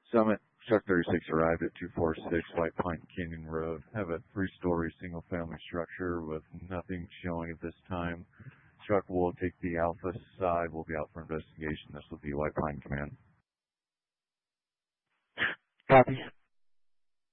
Summit, Truck 36 arrived at 246 White Pine Canyon Road. Have a 3-story single-family structure with nothing showing at this time. Truck will take the Alpha side. We'll be out for investigation. This will be White Pine Command. Copy.